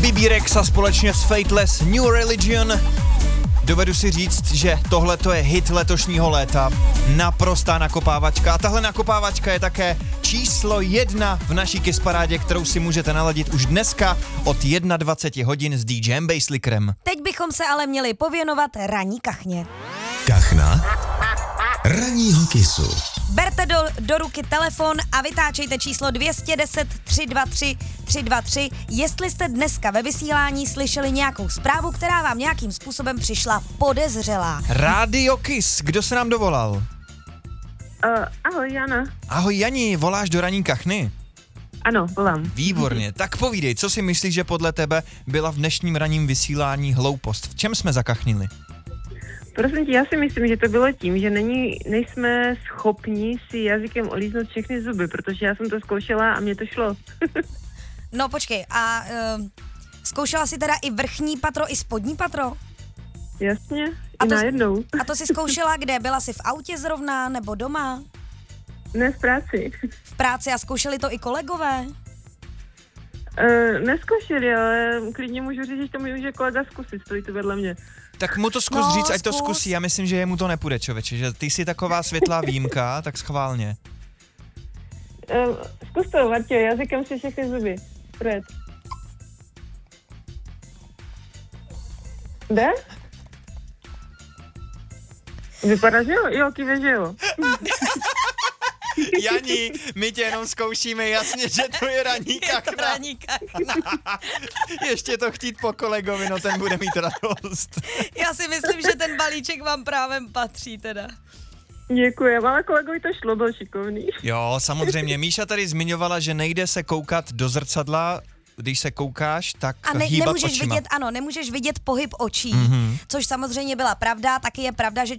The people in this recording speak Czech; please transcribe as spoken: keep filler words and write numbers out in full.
bé bé Rexa společně s Fateless New Religion. Dovedu si říct, že tohle to je hit letošního léta. Naprostá nakopávačka. A tahle nakopávačka je také číslo jedna v naší Kiss parádě, kterou si můžete naladit už dneska od dvacet jedna hodin s DJem Basslickerem. Teď bychom se ale měli pověnovat ranní kachně. Kachna ranního Kissu. Berte do, do ruky telefon a vytáčejte číslo dvě jedna deset tři dva tři tři dva tři, jestli jste dneska ve vysílání slyšeli nějakou zprávu, která vám nějakým způsobem přišla podezřelá. Rádio Kiss, kdo se nám dovolal? Uh, ahoj, Jana. Ahoj Jani, voláš do ranní kachny? Ano, volám. Výborně, tak povídej, co si myslíš, že podle tebe byla v dnešním ranním vysílání hloupost? V čem jsme zakachnili? Prosím tě, já si myslím, že to bylo tím, že není, nejsme schopni si jazykem olíznout všechny zuby, protože já jsem to zkoušela a mně to šlo. No počkej, a uh, zkoušela jsi teda i vrchní patro, i spodní patro? Jasně, A i to, najednou. a to jsi zkoušela kde? Byla jsi v autě zrovna nebo doma? Ne v práci. V práci a zkoušeli to i kolegové? Uh, neskoušeli, ale klidně můžu říct, že to může kolega zkusit, stojí tu vedle mě. Tak mu to zkus No, říct, ať to zkus. zkusí. Já myslím, že jemu to nepůjde, čověče, že ty jsi taková světlá výjimka, tak schválně. Uh, zkus to, Martě, jazykem si všechny zuby. Projet. Jde? Vypadá, že jo? Jo, kýve, že jo. Jani, my tě jenom zkoušíme, jasně, že to je ranní kachna. Ranní kachna. Ještě to chtít po kolegovi, no ten bude mít radost. Já si myslím, že ten balíček vám právě patří teda. Děkuji, ale kolegovi to šlo, byl šikovný. Jo, samozřejmě. Míša tady zmiňovala, že nejde se koukat do zrcadla, když se koukáš, tak A ne, hýbat nemůžeš očima. vidět, ano, nemůžeš vidět pohyb očí, Mhm. což samozřejmě byla pravda, taky je pravda, že